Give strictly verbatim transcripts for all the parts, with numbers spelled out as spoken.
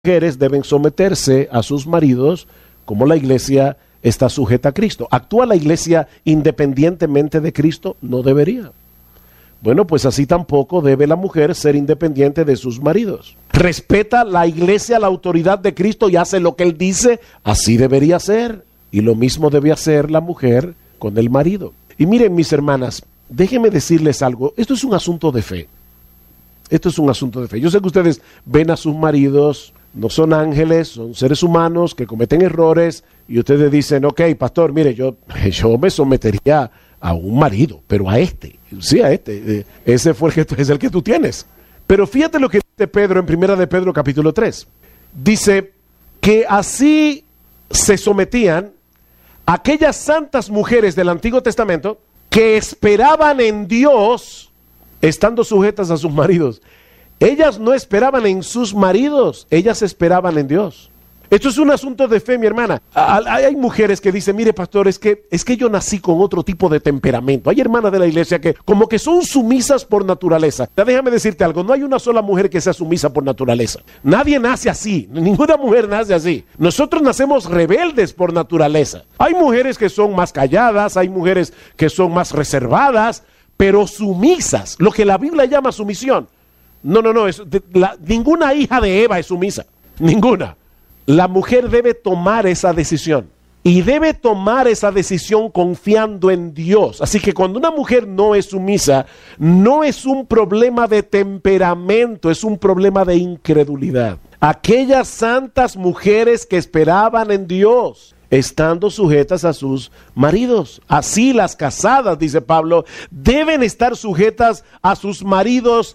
mujeres deben someterse a sus maridos como la iglesia está sujeta a Cristo. ¿Actúa la iglesia independientemente de Cristo? No debería. Bueno, pues así tampoco debe la mujer ser independiente de sus maridos. ¿Respeta la iglesia la autoridad de Cristo y hace lo que Él dice? Así debería ser. Y lo mismo debe hacer la mujer con el marido. Y miren, mis hermanas, déjenme decirles algo. Esto es un asunto de fe. Esto es un asunto de fe. Yo sé que ustedes ven a sus maridos, no son ángeles, son seres humanos que cometen errores, y ustedes dicen, ok, pastor, mire, yo, yo me sometería a un marido, pero a este, sí, a este, ese fue el que, es el que tú tienes. Pero fíjate lo que dice Pedro en Primera de Pedro capítulo tres. Dice que así se sometían aquellas santas mujeres del Antiguo Testamento que esperaban en Dios, estando sujetas a sus maridos. Ellas no esperaban en sus maridos, ellas esperaban en Dios. Esto es un asunto de fe, mi hermana. Hay mujeres que dicen, mire, pastor, es que, es que yo nací con otro tipo de temperamento. Hay hermanas de la iglesia que como que son sumisas por naturaleza. Ya déjame decirte algo, no hay una sola mujer que sea sumisa por naturaleza. Nadie nace así, ninguna mujer nace así. Nosotros nacemos rebeldes por naturaleza. Hay mujeres que son más calladas, hay mujeres que son más reservadas, pero sumisas, lo que la Biblia llama sumisión. No, no, no, es, de, la, ninguna hija de Eva es sumisa, ninguna. La mujer debe tomar esa decisión y debe tomar esa decisión confiando en Dios. Así que cuando una mujer no es sumisa, no es un problema de temperamento, es un problema de incredulidad. Aquellas santas mujeres que esperaban en Dios, estando sujetas a sus maridos. Así las casadas, dice Pablo, deben estar sujetas a sus maridos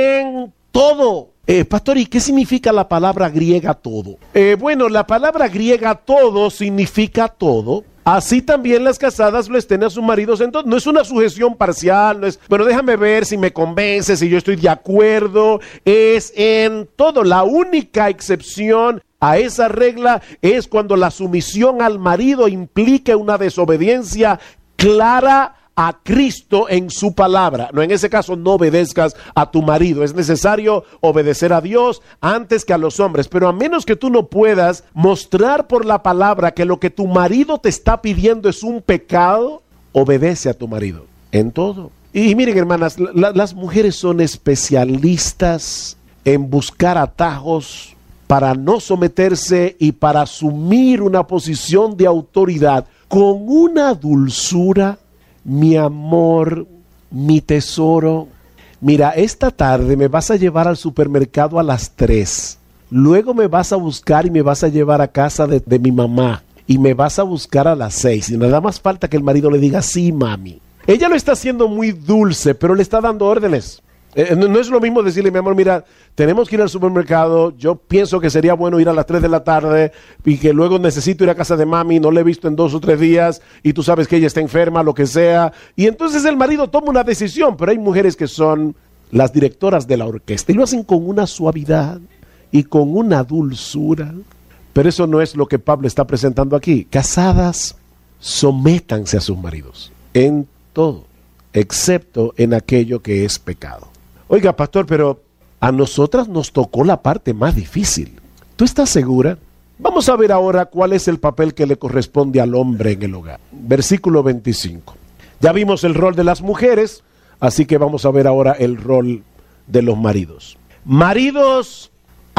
en todo. Eh, pastor, ¿y qué significa la palabra griega todo? Eh, bueno, la palabra griega todo significa todo. Así también las casadas lo estén a sus maridos en todo. No es una sujeción parcial, no es, bueno, déjame ver si me convence, si yo estoy de acuerdo. Es en todo. La única excepción a esa regla es cuando la sumisión al marido implique una desobediencia clara a Cristo en su palabra. No, en ese caso no obedezcas a tu marido. Es necesario obedecer a Dios antes que a los hombres. Pero a menos que tú no puedas mostrar por la palabra que lo que tu marido te está pidiendo es un pecado, obedece a tu marido en todo. Y miren, hermanas, la, las mujeres son especialistas en buscar atajos para no someterse y para asumir una posición de autoridad con una dulzura. Mi amor, mi tesoro, mira, esta tarde me vas a llevar al supermercado a las tres. Luego me vas a buscar y me vas a llevar a casa de, de mi mamá. Y me vas a buscar a las seis. Y nada más falta que el marido le diga, sí, mami. Ella lo está haciendo muy dulce, pero le está dando órdenes. Eh, no, no es lo mismo decirle, mi amor, mira, tenemos que ir al supermercado, yo pienso que sería bueno ir a las tres de la tarde y que luego necesito ir a casa de mami, no la he visto en dos o tres días y tú sabes que ella está enferma, lo que sea. Y entonces el marido toma una decisión, pero hay mujeres que son las directoras de la orquesta y lo hacen con una suavidad y con una dulzura. Pero eso no es lo que Pablo está presentando aquí. Casadas, sométanse a sus maridos en todo, excepto en aquello que es pecado. Oiga, pastor, pero a nosotras nos tocó la parte más difícil. ¿Tú estás segura? Vamos a ver ahora cuál es el papel que le corresponde al hombre en el hogar. Versículo veinticinco. Ya vimos el rol de las mujeres, así que vamos a ver ahora el rol de los maridos. Maridos,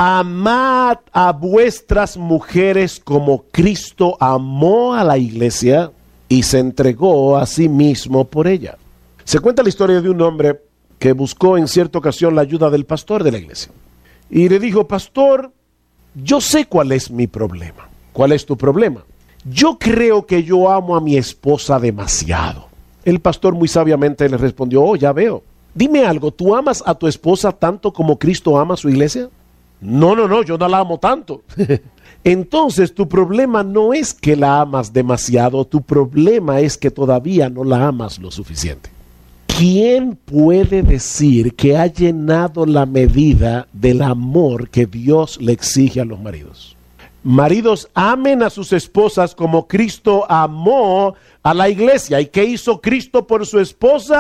amad a vuestras mujeres como Cristo amó a la iglesia y se entregó a sí mismo por ella. Se cuenta la historia de un hombre que buscó en cierta ocasión la ayuda del pastor de la iglesia. Y le dijo, pastor, yo sé cuál es mi problema. ¿Cuál es tu problema? Yo creo que yo amo a mi esposa demasiado. El pastor muy sabiamente le respondió, oh, ya veo. Dime algo, ¿tú amas a tu esposa tanto como Cristo ama a su iglesia? No, no, no, yo no la amo tanto. Entonces tu problema no es que la amas demasiado, tu problema es que todavía no la amas lo suficiente. ¿Quién puede decir que ha llenado la medida del amor que Dios le exige a los maridos? Maridos, amen a sus esposas como Cristo amó a la iglesia. ¿Y qué hizo Cristo por su esposa?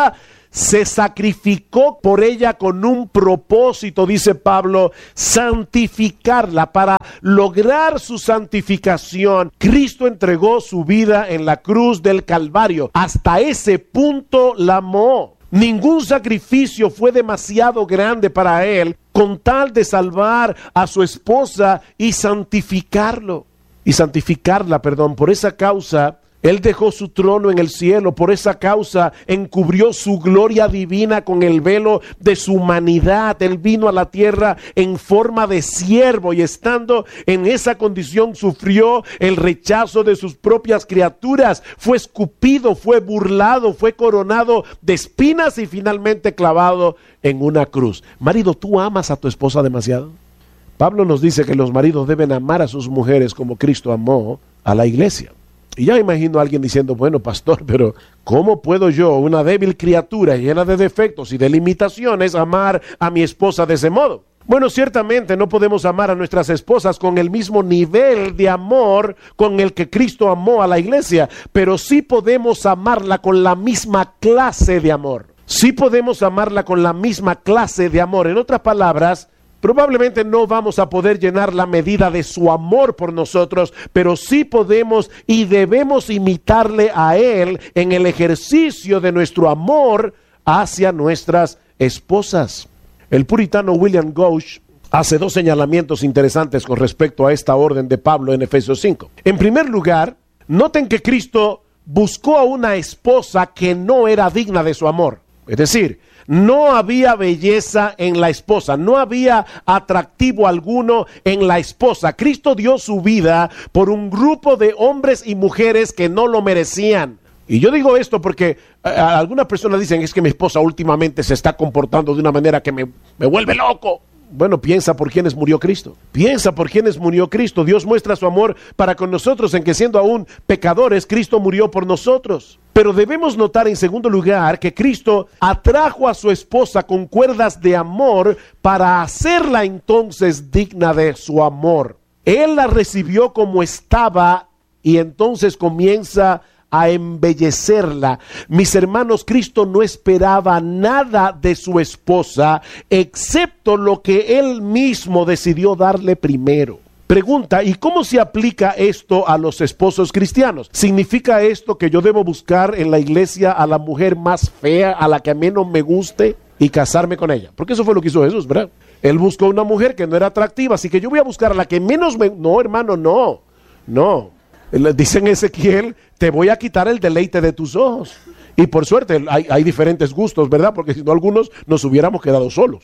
se sacrificó por ella con un propósito, dice Pablo, santificarla. Para lograr su santificación, Cristo entregó su vida en la cruz del Calvario. Hasta ese punto la amó. Ningún sacrificio fue demasiado grande para él con tal de salvar a su esposa y santificarlo. Y santificarla, perdón, por esa causa él dejó su trono en el cielo, por esa causa encubrió su gloria divina con el velo de su humanidad. Él vino a la tierra en forma de siervo y estando en esa condición sufrió el rechazo de sus propias criaturas. Fue escupido, fue burlado, fue coronado de espinas y finalmente clavado en una cruz. Marido, ¿tú amas a tu esposa demasiado? Pablo nos dice que los maridos deben amar a sus mujeres como Cristo amó a la iglesia. Y ya imagino a alguien diciendo, bueno, pastor, pero ¿cómo puedo yo, una débil criatura llena de defectos y de limitaciones, amar a mi esposa de ese modo? Bueno, ciertamente no podemos amar a nuestras esposas con el mismo nivel de amor con el que Cristo amó a la iglesia, pero sí podemos amarla con la misma clase de amor. Sí podemos amarla con la misma clase de amor. En otras palabras, probablemente no vamos a poder llenar la medida de su amor por nosotros, pero sí podemos y debemos imitarle a él en el ejercicio de nuestro amor hacia nuestras esposas. El puritano William Gouge hace dos señalamientos interesantes con respecto a esta orden de Pablo en Efesios cinco. En primer lugar, noten que Cristo buscó a una esposa que no era digna de su amor. Es decir, no había belleza en la esposa, no había atractivo alguno en la esposa. Cristo dio su vida por un grupo de hombres y mujeres que no lo merecían. Y yo digo esto porque a, a algunas personas dicen, es que mi esposa últimamente se está comportando de una manera que me, me vuelve loco. Bueno, piensa por quienes murió Cristo. Piensa por quienes murió Cristo. Dios muestra su amor para con nosotros en que siendo aún pecadores, Cristo murió por nosotros. Pero debemos notar en segundo lugar que Cristo atrajo a su esposa con cuerdas de amor para hacerla entonces digna de su amor. Él la recibió como estaba y entonces comienza a embellecerla. Mis hermanos, Cristo no esperaba nada de su esposa excepto lo que él mismo decidió darle primero. Pregunta, ¿y cómo se aplica esto a los esposos cristianos? ¿Significa esto que yo debo buscar en la iglesia a la mujer más fea, a la que menos me guste y casarme con ella? Porque eso fue lo que hizo Jesús, ¿verdad? Él buscó una mujer que no era atractiva, así que yo voy a buscar a la que menos me... No, hermano, no, no. Dice en Ezequiel, te voy a quitar el deleite de tus ojos. Y por suerte hay, hay diferentes gustos, ¿verdad? Porque si no, algunos nos hubiéramos quedado solos.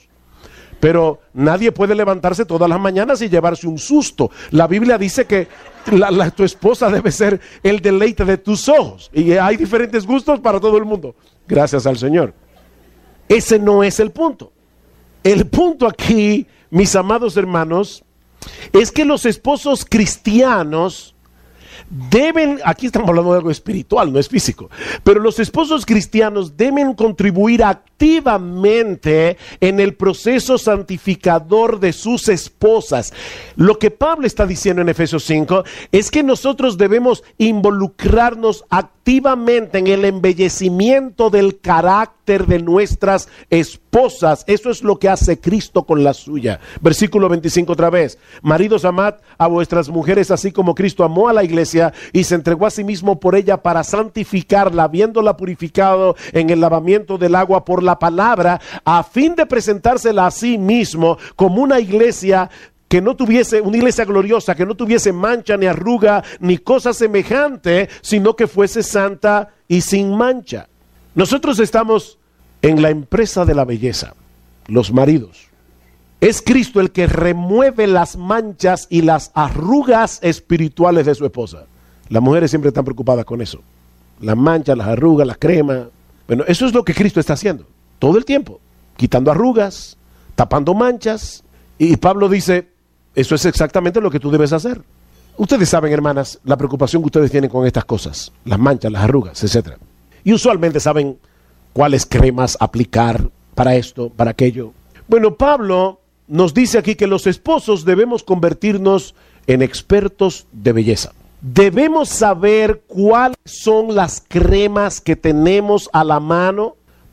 Pero nadie puede levantarse todas las mañanas y llevarse un susto. La Biblia dice que la, la, tu esposa debe ser el deleite de tus ojos. Y hay diferentes gustos para todo el mundo. Gracias al Señor. Ese no es el punto. El punto aquí, mis amados hermanos, es que los esposos cristianos deben, aquí estamos hablando de algo espiritual, no es físico, pero los esposos cristianos deben contribuir activamente en el proceso santificador de sus esposas. Lo que Pablo está diciendo en Efesios cinco es que nosotros debemos involucrarnos activamente en el embellecimiento del carácter de nuestras esposas. Eso es lo que hace Cristo con la suya. Versículo veinticinco otra vez. Maridos, amad a vuestras mujeres así como Cristo amó a la iglesia y se entregó a sí mismo por ella para santificarla, habiéndola purificado en el lavamiento del agua por la palabra, a fin de presentársela a sí mismo como una iglesia que no tuviese, una iglesia gloriosa, que no tuviese mancha ni arruga ni cosa semejante, sino que fuese santa y sin mancha. Nosotros estamos en la empresa de la belleza, los maridos. Es Cristo el que remueve las manchas y las arrugas espirituales de su esposa. Las mujeres siempre están preocupadas con eso. Las manchas, las arrugas, las cremas. Bueno, eso es lo que Cristo está haciendo todo el tiempo, quitando arrugas, tapando manchas. Y Pablo dice, eso es exactamente lo que tú debes hacer. Ustedes saben, hermanas, la preocupación que ustedes tienen con estas cosas, las manchas, las arrugas, etcétera. Y usualmente saben cuáles cremas aplicar para esto, para aquello. Bueno, Pablo nos dice aquí que los esposos debemos convertirnos en expertos de belleza. Debemos saber cuáles son las cremas que tenemos a la mano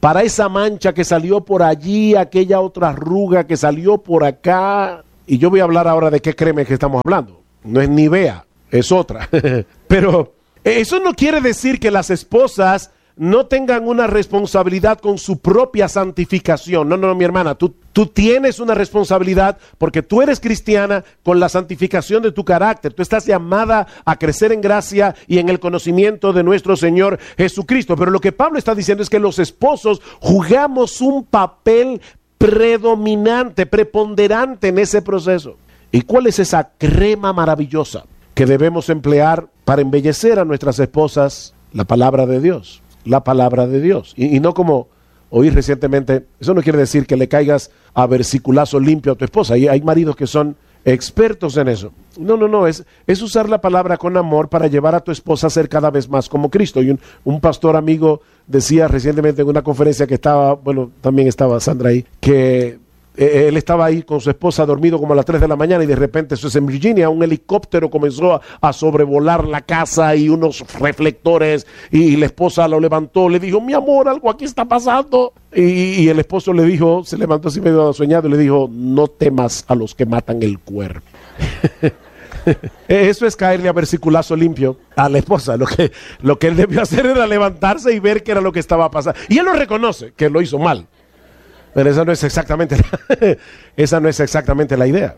para esa mancha que salió por allí, aquella otra arruga que salió por acá. Y yo voy a hablar ahora de qué crema que estamos hablando. No es Nivea, es otra. Pero eso no quiere decir que las esposas no tengan una responsabilidad con su propia santificación. No, no, no, mi hermana, tú, tú tienes una responsabilidad porque tú eres cristiana con la santificación de tu carácter. Tú estás llamada a crecer en gracia y en el conocimiento de nuestro Señor Jesucristo. Pero lo que Pablo está diciendo es que los esposos jugamos un papel predominante, preponderante en ese proceso. ¿Y cuál es esa crema maravillosa que debemos emplear para embellecer a nuestras esposas? La palabra de Dios. La palabra de Dios. Y, y no como oí recientemente, eso no quiere decir que le caigas a versiculazo limpio a tu esposa. Y hay maridos que son expertos en eso. No, no, no, es, es usar la palabra con amor para llevar a tu esposa a ser cada vez más como Cristo. Y un, un pastor amigo decía recientemente en una conferencia que estaba, bueno, también estaba Sandra ahí, que eh, él estaba ahí con su esposa dormido como a las tres de la mañana y de repente, eso es en Virginia, un helicóptero comenzó a, a sobrevolar la casa y unos reflectores y, y la esposa lo levantó, le dijo, mi amor, algo aquí está pasando. Y, y el esposo le dijo, se levantó así medio soñado y le dijo, no temas a los que matan el cuerpo. Eso es caerle a versiculazo limpio a la esposa. Lo que, lo que él debió hacer era levantarse y ver qué era lo que estaba pasando. Y él lo reconoce, que lo hizo mal. Pero esa no es exactamente la, esa no es exactamente la idea.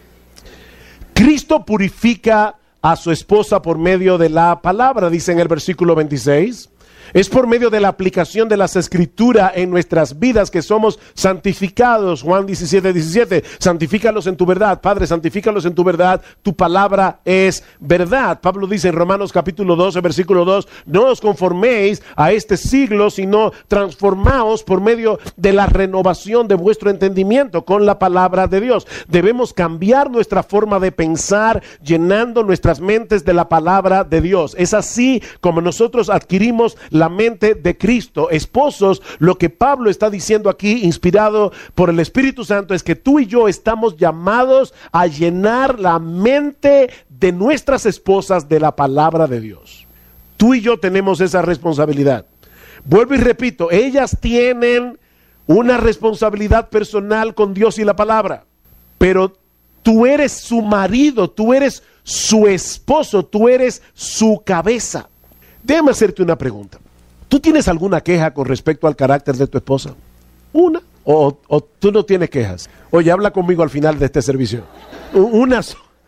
Cristo purifica a su esposa por medio de la palabra, dice en el versículo veintiséis. Es por medio de la aplicación de las escrituras en nuestras vidas que somos santificados. Juan diecisiete, diecisiete. Santifícalos en tu verdad. Padre, santifícalos en tu verdad. Tu palabra es verdad. Pablo dice en Romanos capítulo doce, versículo dos. No os conforméis a este siglo, sino transformaos por medio de la renovación de vuestro entendimiento con la palabra de Dios. Debemos cambiar nuestra forma de pensar, llenando nuestras mentes de la palabra de Dios. Es así como nosotros adquirimos la mente de Cristo. Esposos, lo que Pablo está diciendo aquí, inspirado por el Espíritu Santo, es que tú y yo estamos llamados a llenar la mente de nuestras esposas de la palabra de Dios. Tú y yo tenemos esa responsabilidad. Vuelvo y repito, ellas tienen una responsabilidad personal con Dios y la palabra, pero tú eres su marido, tú eres su esposo, tú eres su cabeza. Déjame hacerte una pregunta. ¿Tú tienes alguna queja con respecto al carácter de tu esposa? ¿Una? ¿O, o tú no tienes quejas? Oye, habla conmigo al final de este servicio. Una.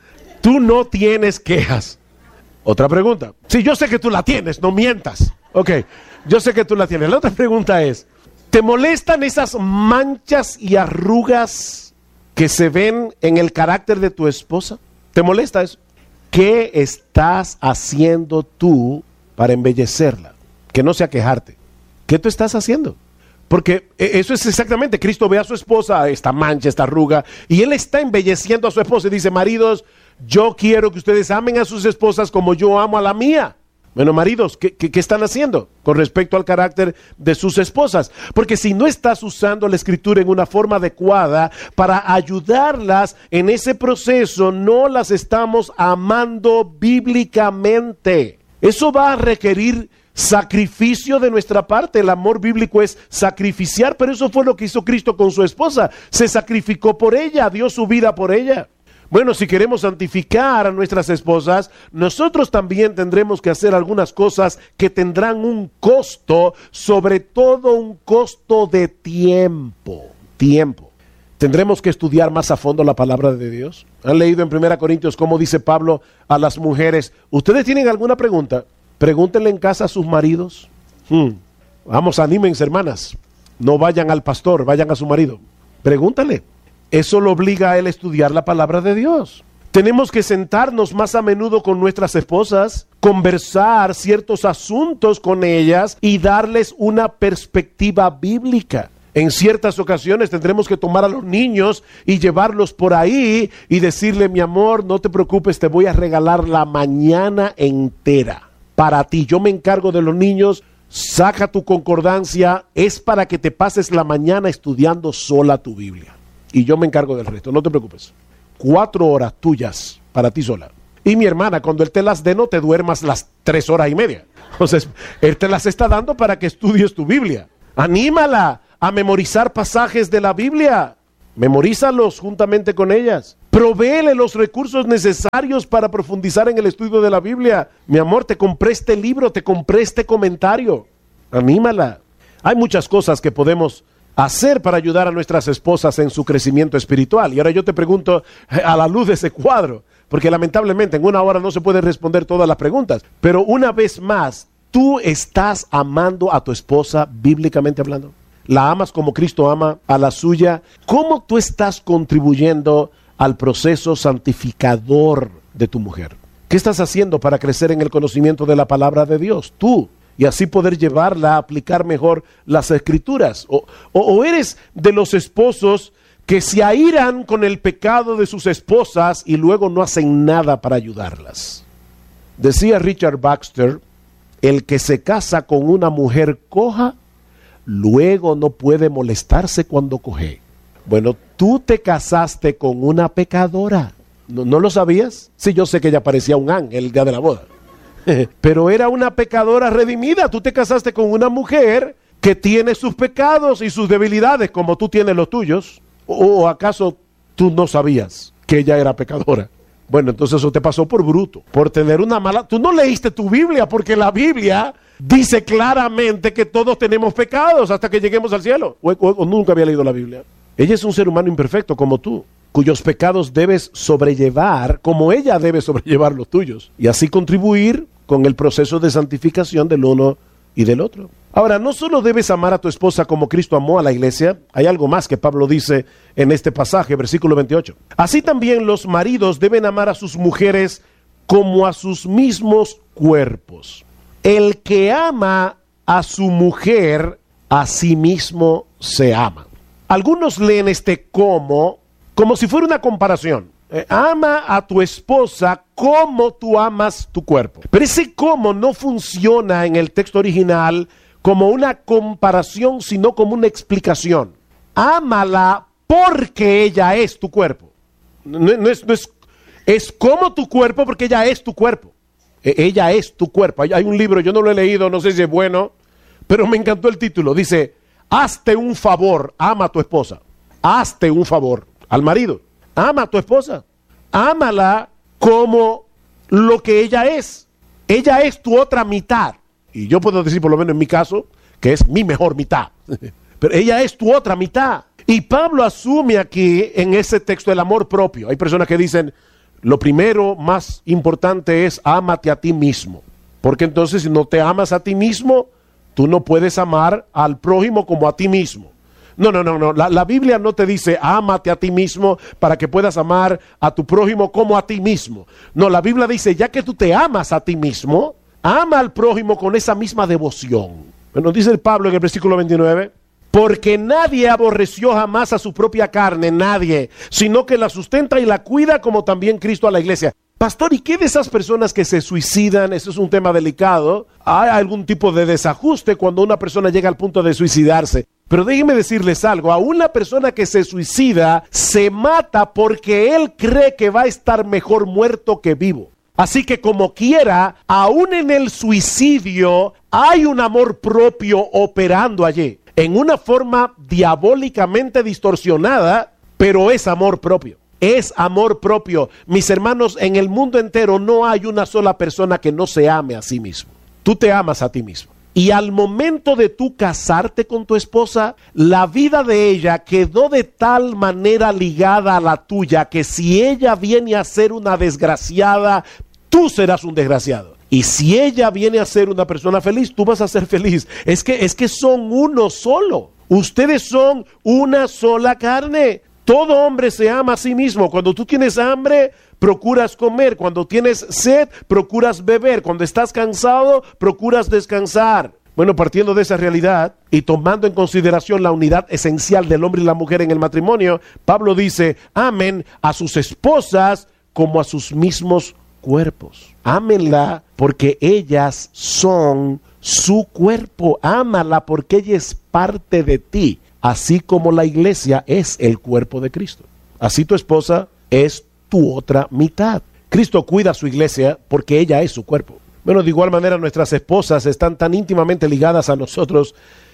Tú no tienes quejas. Otra pregunta. Sí, yo sé que tú la tienes, no mientas. Ok, yo sé que tú la tienes. La otra pregunta es, ¿te molestan esas manchas y arrugas que se ven en el carácter de tu esposa? ¿Te molesta eso? ¿Qué estás haciendo tú para embellecerla? Que no sea quejarte. ¿Qué tú estás haciendo? Porque eso es exactamente, Cristo ve a su esposa, esta mancha, esta arruga, y Él está embelleciendo a su esposa y dice, maridos, yo quiero que ustedes amen a sus esposas como yo amo a la mía. Bueno, maridos, ¿qué, qué, qué están haciendo con respecto al carácter de sus esposas? Porque si no estás usando la Escritura en una forma adecuada para ayudarlas en ese proceso, no las estamos amando bíblicamente. Eso va a requerir sacrificio de nuestra parte. El amor bíblico es sacrificiar, pero eso fue lo que hizo Cristo con su esposa. Se sacrificó por ella, dio su vida por ella. Bueno, si queremos santificar a nuestras esposas, nosotros también tendremos que hacer algunas cosas que tendrán un costo, sobre todo un costo de tiempo. Tiempo. Tendremos que estudiar más a fondo la palabra de Dios. ¿Han leído en primera Corintios cómo dice Pablo a las mujeres? ¿Ustedes tienen alguna pregunta? Pregúntenle en casa a sus maridos. Hmm. Vamos, anímense, hermanas. No vayan al pastor, vayan a su marido. Pregúntale. Eso lo obliga a él a estudiar la palabra de Dios. Tenemos que sentarnos más a menudo con nuestras esposas, conversar ciertos asuntos con ellas y darles una perspectiva bíblica. En ciertas ocasiones tendremos que tomar a los niños y llevarlos por ahí y decirle, mi amor, no te preocupes, te voy a regalar la mañana entera para ti. Yo me encargo de los niños, saca tu concordancia, es para que te pases la mañana estudiando sola tu Biblia. Y yo me encargo del resto, no te preocupes. Cuatro horas tuyas para ti sola. Y mi hermana, cuando él te las dé, no te duermas las tres horas y media. Entonces, él te las está dando para que estudies tu Biblia. Anímala a memorizar pasajes de la Biblia. Memorízalos juntamente con ellas. Provéele los recursos necesarios para profundizar en el estudio de la Biblia. Mi amor, te compré este libro, te compré este comentario. Anímala. Hay muchas cosas que podemos hacer para ayudar a nuestras esposas en su crecimiento espiritual. Y ahora yo te pregunto, a la luz de ese cuadro, porque lamentablemente en una hora no se pueden responder todas las preguntas, pero una vez más, ¿tú estás amando a tu esposa bíblicamente hablando? ¿La amas como Cristo ama a la suya? ¿Cómo tú estás contribuyendo al proceso santificador de tu mujer? ¿Qué estás haciendo para crecer en el conocimiento de la palabra de Dios? Tú. Y así poder llevarla a aplicar mejor las escrituras. O, o, o eres de los esposos que se airan con el pecado de sus esposas y luego no hacen nada para ayudarlas. Decía Richard Baxter, el que se casa con una mujer coja, luego no puede molestarse cuando coge. Bueno, tú te casaste con una pecadora. ¿No, no lo sabías? Sí, yo sé que ella parecía un ángel el día de la boda. Pero era una pecadora redimida. Tú te casaste con una mujer que tiene sus pecados y sus debilidades como tú tienes los tuyos. ¿O, o acaso tú no sabías que ella era pecadora? Bueno, entonces eso te pasó por bruto, por tener una mala... Tú no leíste tu Biblia, porque la Biblia dice claramente que todos tenemos pecados hasta que lleguemos al cielo. O, o, o nunca había leído la Biblia. Ella es un ser humano imperfecto como tú, cuyos pecados debes sobrellevar como ella debe sobrellevar los tuyos, y así contribuir con el proceso de santificación del uno y del otro. Ahora, no solo debes amar a tu esposa como Cristo amó a la iglesia, hay algo más que Pablo dice en este pasaje, versículo veintiocho. Así también los maridos deben amar a sus mujeres como a sus mismos cuerpos. El que ama a su mujer, a sí mismo se ama. Algunos leen este como, como si fuera una comparación. Eh, ama a tu esposa como tú amas tu cuerpo. Pero ese como no funciona en el texto original como una comparación, sino como una explicación. Ámala porque ella es tu cuerpo. No, no, es, no es, es como tu cuerpo porque ella es tu cuerpo. Eh, ella es tu cuerpo. Hay, hay un libro, yo no lo he leído, no sé si es bueno, pero me encantó el título. Dice, hazte un favor, ama a tu esposa. Hazte un favor al marido. Ama a tu esposa, ámala como lo que ella es. Ella es tu otra mitad. Y yo puedo decir, por lo menos en mi caso, que es mi mejor mitad. Pero ella es tu otra mitad. Y Pablo asume aquí en ese texto el amor propio. Hay personas que dicen, lo primero más importante es ámate a ti mismo. Porque entonces si no te amas a ti mismo, tú no puedes amar al prójimo como a ti mismo. No, no, no, no. La, la Biblia no te dice ámate a ti mismo para que puedas amar a tu prójimo como a ti mismo. No, la Biblia dice, ya que tú te amas a ti mismo, ama al prójimo con esa misma devoción. Bueno, dice el Pablo en el versículo veintinueve, porque nadie aborreció jamás a su propia carne, nadie, sino que la sustenta y la cuida como también Cristo a la iglesia. Pastor, ¿y qué de esas personas que se suicidan? Eso es un tema delicado. Hay algún tipo de desajuste cuando una persona llega al punto de suicidarse. Pero déjenme decirles algo, a una persona que se suicida, se mata porque él cree que va a estar mejor muerto que vivo. Así que como quiera, aún en el suicidio, hay un amor propio operando allí. En una forma diabólicamente distorsionada, pero es amor propio. Es amor propio. Mis hermanos, en el mundo entero no hay una sola persona que no se ame a sí mismo. Tú te amas a ti mismo. Y al momento de tú casarte con tu esposa, la vida de ella quedó de tal manera ligada a la tuya que si ella viene a ser una desgraciada, tú serás un desgraciado. Y si ella viene a ser una persona feliz, tú vas a ser feliz. Es que, es que son uno solo. Ustedes son una sola carne. Todo hombre se ama a sí mismo. Cuando tú tienes hambre, procuras comer. Cuando tienes sed, procuras beber. Cuando estás cansado, procuras descansar. Bueno, partiendo de esa realidad y tomando en consideración la unidad esencial del hombre y la mujer en el matrimonio, Pablo dice, amen a sus esposas como a sus mismos cuerpos. Ámenla porque ellas son su cuerpo. Ámala porque ella es parte de ti. Así como la iglesia es el cuerpo de Cristo. Así tu esposa es tu otra mitad. Cristo cuida a su iglesia porque ella es su cuerpo. Bueno, de igual manera nuestras esposas están tan íntimamente ligadas a nosotros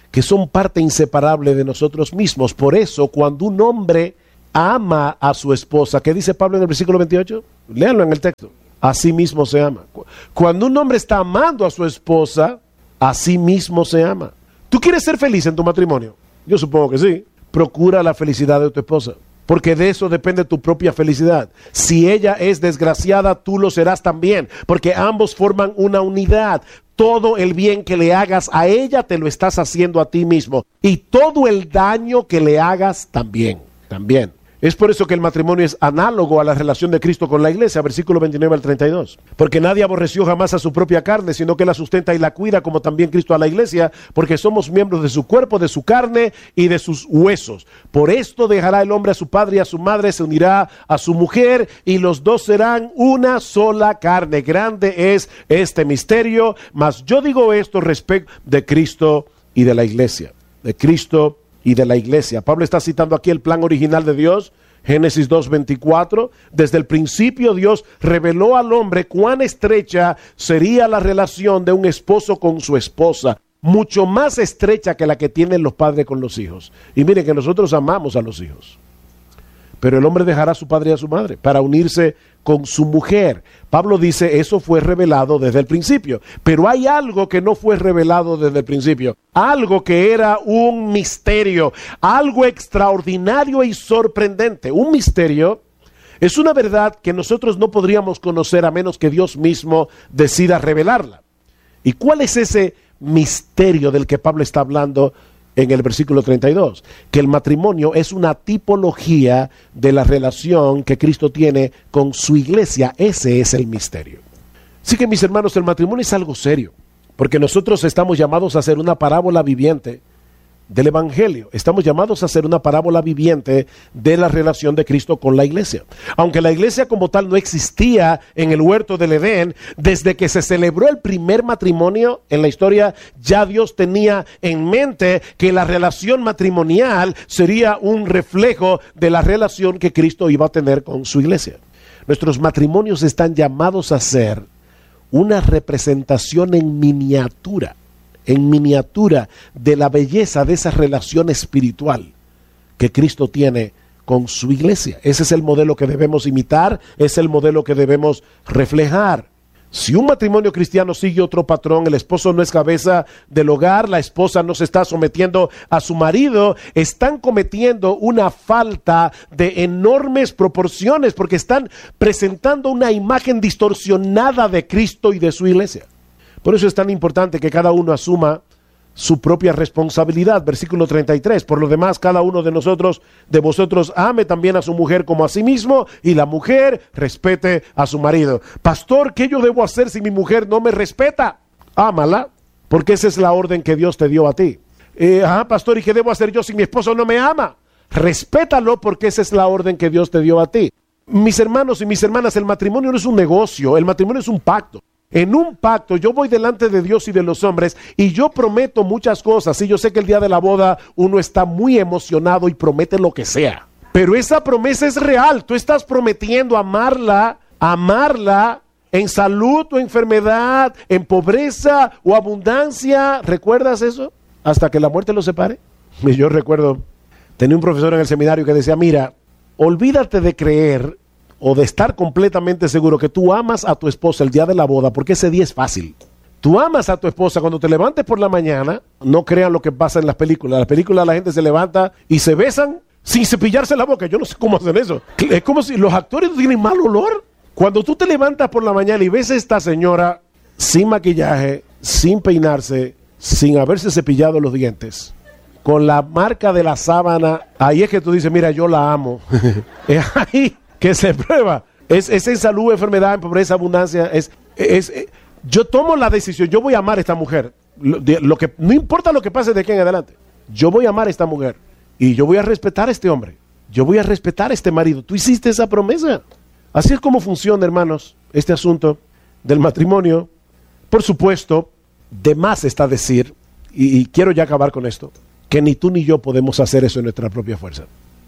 que son parte inseparable de nosotros mismos. Por eso, cuando un hombre ama a su esposa, ¿qué dice Pablo en el versículo veintiocho? Léanlo en el texto. Así mismo se ama. Cuando un hombre está amando a su esposa, así mismo se ama. ¿Tú quieres ser feliz en tu matrimonio? Yo supongo que sí. Procura la felicidad de tu esposa, porque de eso depende tu propia felicidad. Si ella es desgraciada, tú lo serás también, porque ambos forman una unidad. Todo el bien que le hagas a ella, te lo estás haciendo a ti mismo. Y todo el daño que le hagas también, también. Es por eso que el matrimonio es análogo a la relación de Cristo con la iglesia, versículo veintinueve al treinta y dos. Porque nadie aborreció jamás a su propia carne, sino que la sustenta y la cuida, como también Cristo a la iglesia, porque somos miembros de su cuerpo, de su carne y de sus huesos. Por esto dejará el hombre a su padre y a su madre, se unirá a su mujer, y los dos serán una sola carne. Grande es este misterio, mas yo digo esto respecto de Cristo y de la iglesia. De Cristo y de la iglesia. Pablo está citando aquí el plan original de Dios, Génesis dos veinticuatro. Desde el principio Dios reveló al hombre cuán estrecha sería la relación de un esposo con su esposa, mucho más estrecha que la que tienen los padres con los hijos. Y miren que nosotros amamos a los hijos, pero el hombre dejará a su padre y a su madre para unirse con su mujer. Pablo dice, eso fue revelado desde el principio, pero hay algo que no fue revelado desde el principio, algo que era un misterio, algo extraordinario y sorprendente. Un misterio es una verdad que nosotros no podríamos conocer a menos que Dios mismo decida revelarla. ¿Y cuál es ese misterio del que Pablo está hablando en el versículo treinta y dos? Que el matrimonio es una tipología de la relación que Cristo tiene con su iglesia. Ese es el misterio. Así que, mis hermanos, el matrimonio es algo serio, porque nosotros estamos llamados a ser una parábola viviente del evangelio. Estamos llamados a ser una parábola viviente de la relación de Cristo con la iglesia. Aunque la iglesia como tal no existía en el huerto del Edén, desde que se celebró el primer matrimonio en la historia, ya Dios tenía en mente que la relación matrimonial sería un reflejo de la relación que Cristo iba a tener con su iglesia. Nuestros matrimonios están llamados a ser una representación en miniatura en miniatura de la belleza de esa relación espiritual que Cristo tiene con su iglesia. Ese es el modelo que debemos imitar, es el modelo que debemos reflejar. Si un matrimonio cristiano sigue otro patrón, el esposo no es cabeza del hogar, la esposa no se está sometiendo a su marido, están cometiendo una falta de enormes proporciones, porque están presentando una imagen distorsionada de Cristo y de su iglesia. Por eso es tan importante que cada uno asuma su propia responsabilidad. Versículo treinta y tres. Por lo demás, cada uno de nosotros, de vosotros, ame también a su mujer como a sí mismo, y la mujer respete a su marido. Pastor, ¿qué yo debo hacer si mi mujer no me respeta? Ámala, porque esa es la orden que Dios te dio a ti. Eh, ajá, pastor, ¿y qué debo hacer yo si mi esposo no me ama? Respétalo, porque esa es la orden que Dios te dio a ti. Mis hermanos y mis hermanas, el matrimonio no es un negocio, el matrimonio es un pacto. En un pacto yo voy delante de Dios y de los hombres y yo prometo muchas cosas. Sí, yo sé que el día de la boda uno está muy emocionado y promete lo que sea, pero esa promesa es real. Tú estás prometiendo amarla, amarla en salud o enfermedad, en pobreza o abundancia. ¿Recuerdas eso? Hasta que la muerte los separe. Y yo recuerdo, tenía un profesor en el seminario que decía, mira, olvídate de creer o de estar completamente seguro que tú amas a tu esposa el día de la boda, porque ese día es fácil. Tú amas a tu esposa cuando te levantes por la mañana. No crean lo que pasa en las películas. En las películas la gente se levanta y se besan sin cepillarse la boca. Yo no sé cómo hacen eso. Es como si los actores no tienen mal olor. Cuando tú te levantas por la mañana y ves a esta señora sin maquillaje, sin peinarse, sin haberse cepillado los dientes, con la marca de la sábana, ahí es que tú dices, mira, yo la amo. Es ahí que se prueba. Es, es en salud, enfermedad, en pobreza, abundancia. Es, es, es, yo tomo la decisión, yo voy a amar a esta mujer. Lo, de, lo que, no importa lo que pase de aquí en adelante. Yo voy a amar a esta mujer. Y yo voy a respetar a este hombre. Yo voy a respetar a este marido. Tú hiciste esa promesa. Así es como funciona, hermanos, este asunto del matrimonio. Por supuesto, de más está decir, y, y quiero ya acabar con esto, que ni tú ni yo podemos hacer eso en nuestra propia fuerza.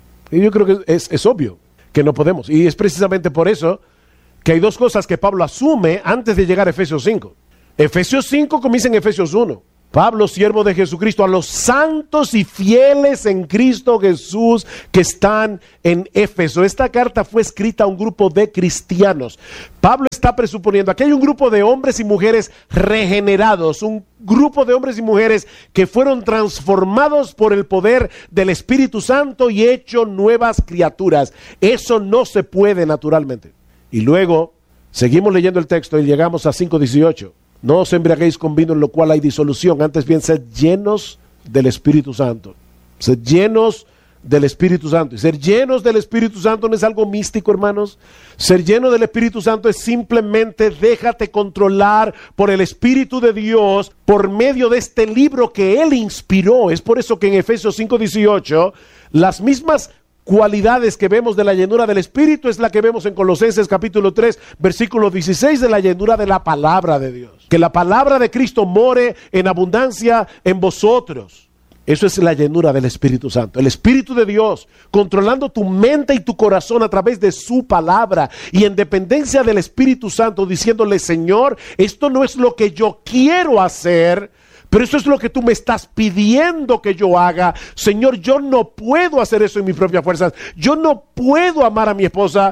Y yo creo que es, es obvio que no podemos. Y es precisamente por eso que hay dos cosas que Pablo asume antes de llegar a Efesios cinco. Efesios cinco comienza en Efesios uno. Pablo, siervo de Jesucristo, a los santos y fieles en Cristo Jesús que están en Éfeso. Esta carta fue escrita a un grupo de cristianos. Pablo está presuponiendo, aquí hay un grupo de hombres y mujeres regenerados, un grupo de hombres y mujeres que fueron transformados por el poder del Espíritu Santo y hecho nuevas criaturas. Eso no se puede naturalmente. Y luego, seguimos leyendo el texto y llegamos a cinco dieciocho. No os embriaguéis con vino en lo cual hay disolución, antes bien sed llenos del Espíritu Santo. Sed llenos del Espíritu Santo. Y ser llenos del Espíritu Santo no es algo místico, hermanos. Ser lleno del Espíritu Santo es simplemente déjate controlar por el Espíritu de Dios por medio de este libro que Él inspiró. Es por eso que en Efesios cinco dieciocho las mismas cualidades que vemos de la llenura del Espíritu es la que vemos en Colosenses capítulo tres, versículo dieciséis, de la llenura de la palabra de Dios. Que la palabra de Cristo more en abundancia en vosotros. Eso es la llenura del Espíritu Santo. El Espíritu de Dios controlando tu mente y tu corazón a través de su palabra. Y en dependencia del Espíritu Santo diciéndole, Señor, esto no es lo que yo quiero hacer, pero eso es lo que tú me estás pidiendo que yo haga. Señor, yo no puedo hacer eso en mis propias fuerzas. Yo no puedo amar a mi esposa.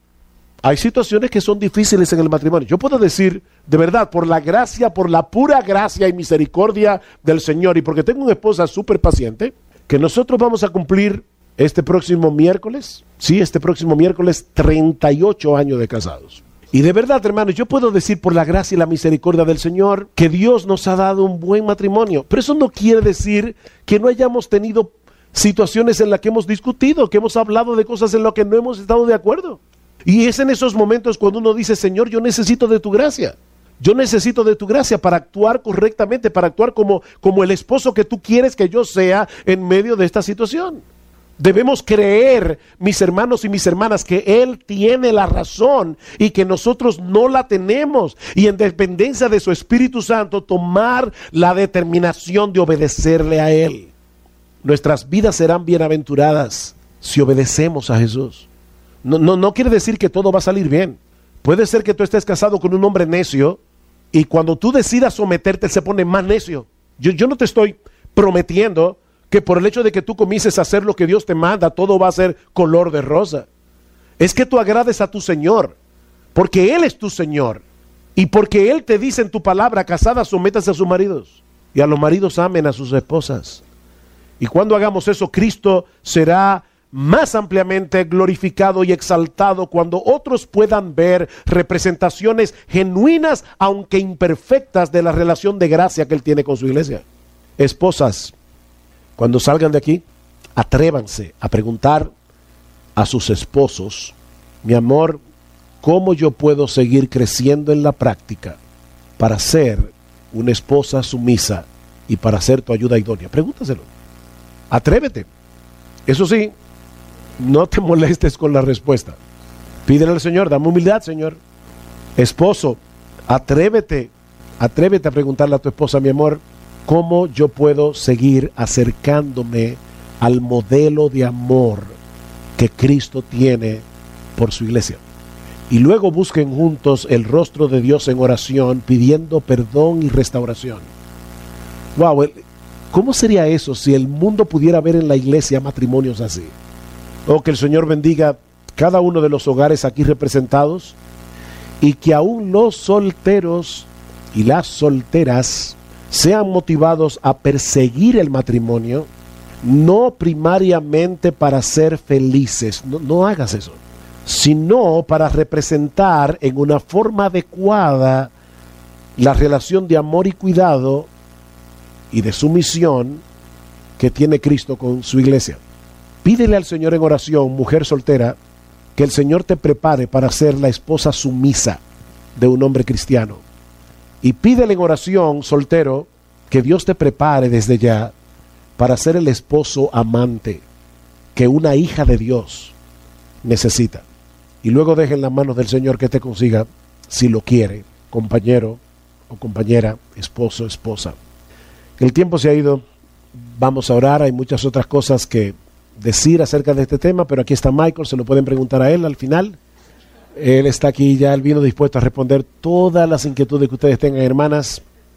Hay situaciones que son difíciles en el matrimonio. Yo puedo decir, de verdad, por la gracia, por la pura gracia y misericordia del Señor, y porque tengo una esposa súper paciente, que nosotros vamos a cumplir este próximo miércoles, sí, este próximo miércoles, treinta y ocho años de casados. Y de verdad, hermanos, yo puedo decir por la gracia y la misericordia del Señor que Dios nos ha dado un buen matrimonio. Pero eso no quiere decir que no hayamos tenido situaciones en las que hemos discutido, que hemos hablado de cosas en las que no hemos estado de acuerdo. Y es en esos momentos cuando uno dice, Señor, yo necesito de tu gracia. Yo necesito de tu gracia para actuar correctamente, para actuar como, como el esposo que tú quieres que yo sea en medio de esta situación. Debemos creer, mis hermanos y mis hermanas, que Él tiene la razón y que nosotros no la tenemos. Y en dependencia de su Espíritu Santo, tomar la determinación de obedecerle a Él. Nuestras vidas serán bienaventuradas si obedecemos a Jesús. No, no, no quiere decir que todo va a salir bien. Puede ser que tú estés casado con un hombre necio y cuando tú decidas someterte, Él se pone más necio. Yo, yo no te estoy prometiendo que por el hecho de que tú comiences a hacer lo que Dios te manda, todo va a ser color de rosa. Es que tú agrades a tu Señor, porque Él es tu Señor, y porque Él te dice en tu palabra, casadas, sométase a sus maridos, y a los maridos amen a sus esposas. Y cuando hagamos eso, Cristo será más ampliamente glorificado y exaltado cuando otros puedan ver representaciones genuinas, aunque imperfectas, de la relación de gracia que Él tiene con su iglesia. Esposas, cuando salgan de aquí, atrévanse a preguntar a sus esposos, mi amor, ¿cómo yo puedo seguir creciendo en la práctica para ser una esposa sumisa y para ser tu ayuda idónea? Pregúntaselo. Atrévete. Eso sí, no te molestes con la respuesta. Pídele al Señor, dame humildad, Señor. Esposo, atrévete, atrévete a preguntarle a tu esposa, mi amor, ¿cómo yo puedo seguir acercándome al modelo de amor que Cristo tiene por su iglesia? Y luego busquen juntos el rostro de Dios en oración, pidiendo perdón y restauración. Wow, ¿cómo sería eso si el mundo pudiera ver en la iglesia matrimonios así? Oh, que el Señor bendiga cada uno de los hogares aquí representados y que aún los solteros y las solteras sean motivados a perseguir el matrimonio, no primariamente para ser felices, no, no hagas eso, sino para representar en una forma adecuada la relación de amor y cuidado y de sumisión que tiene Cristo con su iglesia. Pídele al Señor en oración, mujer soltera, que el Señor te prepare para ser la esposa sumisa de un hombre cristiano. Y pídele en oración, soltero, que Dios te prepare desde ya para ser el esposo amante que una hija de Dios necesita. Y luego deje en las manos del Señor que te consiga, si lo quiere, compañero o compañera, esposo, esposa. El tiempo se ha ido, vamos a orar, hay muchas otras cosas que decir acerca de este tema, pero aquí está Michael, se lo pueden preguntar a él al final. Él está aquí ya, él vino dispuesto a responder todas las inquietudes que ustedes tengan, hermanas.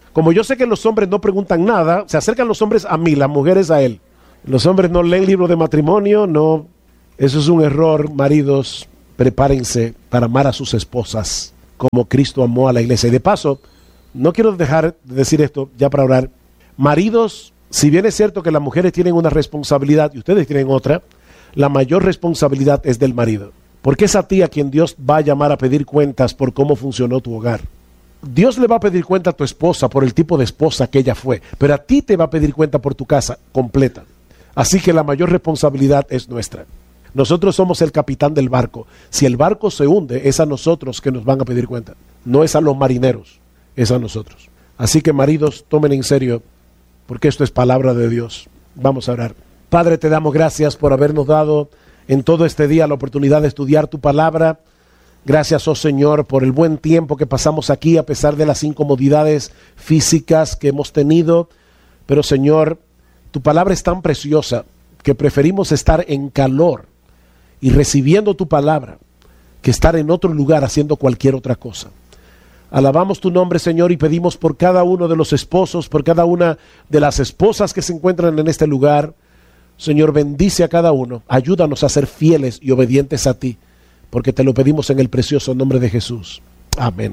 Como yo sé que los hombres no preguntan nada, se acercan los hombres a mí, las mujeres a él. Los hombres no leen libro de matrimonio, no. Eso es un error, maridos. Prepárense para amar a sus esposas como Cristo amó a la iglesia. Y de paso, no quiero dejar de decir esto ya para orar. Maridos, si bien es cierto que las mujeres tienen una responsabilidad y ustedes tienen otra, la mayor responsabilidad es del marido. Porque es a ti a quien Dios va a llamar a pedir cuentas por cómo funcionó tu hogar. Dios le va a pedir cuenta a tu esposa por el tipo de esposa que ella fue, pero a ti te va a pedir cuenta por tu casa completa. Así que la mayor responsabilidad es nuestra. Nosotros somos el capitán del barco. Si el barco se hunde, es a nosotros que nos van a pedir cuenta. No es a los marineros, es a nosotros. Así que maridos, tomen en serio, porque esto es palabra de Dios. Vamos a orar. Padre, te damos gracias por habernos dado en todo este día la oportunidad de estudiar tu palabra. Gracias, oh Señor, por el buen tiempo que pasamos aquí a pesar de las incomodidades físicas que hemos tenido. Pero Señor, tu palabra es tan preciosa que preferimos estar en calor y recibiendo tu palabra que estar en otro lugar haciendo cualquier otra cosa. Alabamos tu nombre, Señor, y pedimos por cada uno de los esposos, por cada una de las esposas que se encuentran en este lugar. Señor, bendice a cada uno, ayúdanos a ser fieles y obedientes a ti, porque te lo pedimos en el precioso nombre de Jesús. Amén.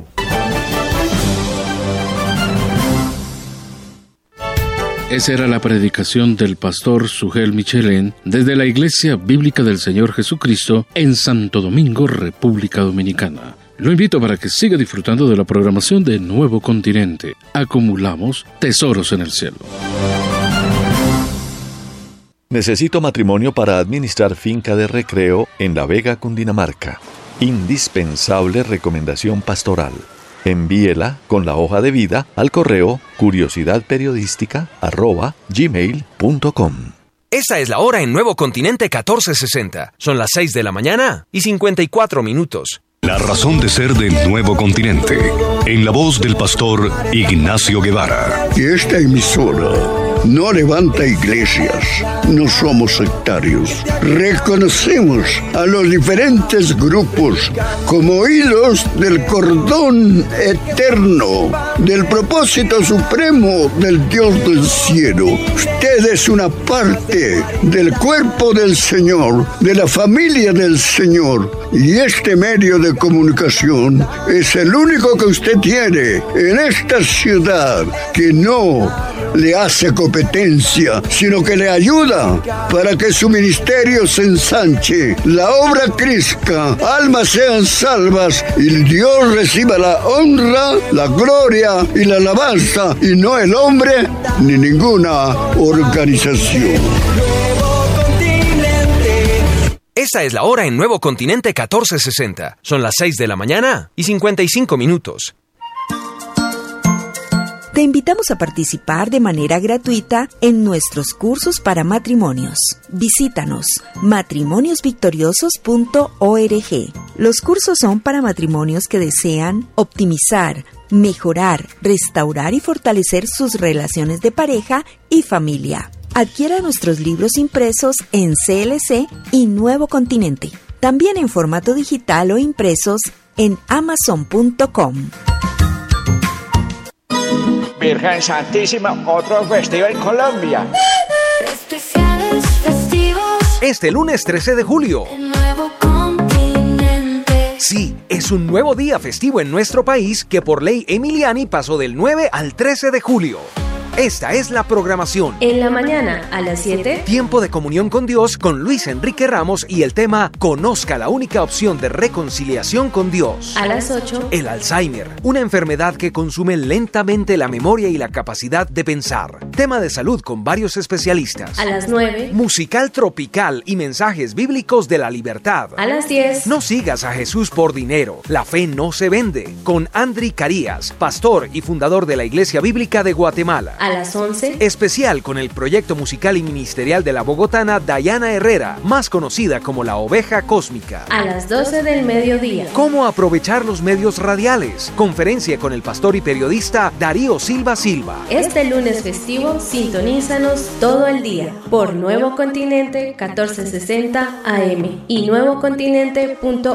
Esa era la predicación del pastor Sugel Michelén desde la Iglesia Bíblica del Señor Jesucristo en Santo Domingo, República Dominicana. Lo invito para que siga disfrutando de la programación de Nuevo Continente. Acumulamos tesoros en el cielo. Necesito matrimonio para administrar finca de recreo en La Vega, Cundinamarca. Indispensable recomendación pastoral. Envíela con la hoja de vida al correo curiosidadperiodística arroba gmail punto com. Esa es la hora en Nuevo Continente catorce sesenta. Son las seis de la mañana y cincuenta y cuatro minutos. La razón de ser del Nuevo Continente, en la voz del pastor Ignacio Guevara. Y esta emisora no levanta iglesias, no somos sectarios. Reconocemos a los diferentes grupos como hilos del cordón eterno, del propósito supremo del Dios del cielo. Usted es una parte del cuerpo del Señor, de la familia del Señor, y este medio de comunicación es el único que usted tiene en esta ciudad que no le hace competencia, sino que le ayuda para que su ministerio se ensanche, la obra crezca, almas sean salvas y Dios reciba la honra, la gloria y la alabanza, y no el hombre ni ninguna organización. Esa es la hora en Nuevo Continente catorce sesenta. Son las seis de la mañana y cincuenta y cinco minutos. Te invitamos a participar de manera gratuita en nuestros cursos para matrimonios. Visítanos matrimonios victoriosos punto org. Los cursos son para matrimonios que desean optimizar, mejorar, restaurar y fortalecer sus relaciones de pareja y familia. Adquiera nuestros libros impresos en C L C y Nuevo Continente. También en formato digital o impresos en amazon punto com. Virgen Santísima, otro festivo en Colombia. Especiales festivos. Este lunes trece de julio. El Nuevo Continente. Sí, es un nuevo día festivo en nuestro país que por ley Emiliani pasó del nueve al trece de julio. Esta es la programación. En la mañana, a las siete. Tiempo de comunión con Dios con Luis Enrique Ramos y el tema Conozca la única opción de reconciliación con Dios. A las ocho. El Alzheimer, una enfermedad que consume lentamente la memoria y la capacidad de pensar. Tema de salud con varios especialistas. A las nueve. Musical tropical y mensajes bíblicos de la libertad. A las diez. No sigas a Jesús por dinero. La fe no se vende. Con Andri Carías, pastor y fundador de la Iglesia Bíblica de Guatemala. A las once. Especial con el proyecto musical y ministerial de la bogotana Dayana Herrera, más conocida como la Oveja Cósmica. A las doce del mediodía. ¿Cómo aprovechar los medios radiales? Conferencia con el pastor y periodista Darío Silva Silva. Este lunes festivo, sintonízanos todo el día por Nuevo Continente catorce sesenta A M y nuevo continente punto